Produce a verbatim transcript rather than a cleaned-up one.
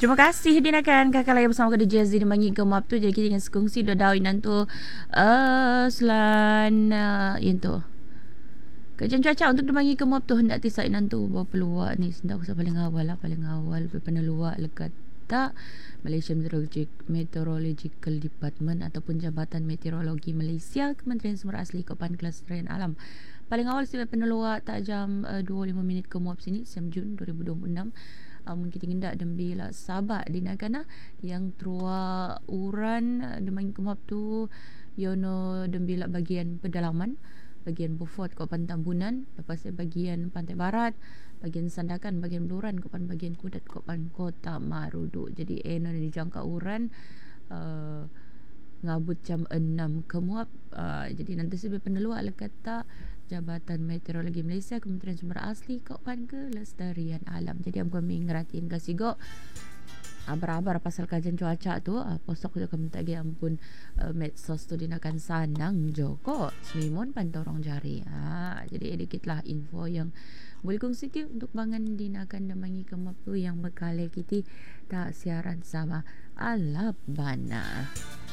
Terima kasih dinakan kakak lagi bersama aku di Jazzy di Mangi Gemap tu. Jadi kita ingin sekongsi dua daun nan tu uh, selan uh, yang tu kajian cuaca untuk dimangi Gemap tu hendak tisai nan tu bawa peluak ni sendak usah paling awal lah paling awal pernah luak lekat tak Malaysia Meteorologic, Meteorological Department ataupun Jabatan Meteorologi Malaysia Kementerian Sumber Asli Kopan Kelestarian Alam. Paling awal sila peneluak tak jam uh, dua puluh lima minit ke muap sini Jam Jun dua ribu dua puluh enam. Uh, mungkin tindak dembila sahabat di nakana yang terua uran uh, demang kemuap tu yono dembila bagian pedalaman bagian Beaufort Kopan Tambunan, lepas bagian Pantai Barat, bagian Sandakan, bagian Beluran, Kopan bagian Kudat, Kopan Kota Marudu. Jadi eno dijangka uran uh, ngabut jam enam kemuap. Uh, jadi nanti sebab peneluak lekat tak Jabatan Meteorologi Malaysia Kementerian Sumber Asli Kopan Kelestarian Alam. Jadi aku kami ngeratiin kasih go abar-abar pasal kajian cuaca tu uh, posok juga kami tak ampun uh, medsos tu dinakan sanang joko semimon pantorong jari ha, jadi sedikit lah info yang boleh kongsi ti untuk bangan dinakan damangi kemapu yang berkala kita tak siaran sama alap bana.